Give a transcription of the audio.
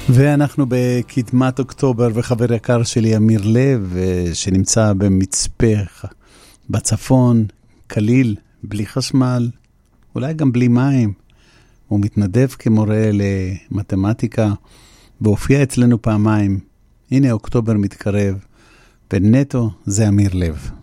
ואנחנו בקדמת אוקטובר, וחבר יקר שלי אמיר לב, שנמצא במצפה בצפון, קליל, בלי חשמל, אולי גם בלי מים. הוא מתנדב כמורה למתמטיקה, והופיע אצלנו פעמיים. הנה אוקטובר מתקרב, ונטו זה אמיר לב.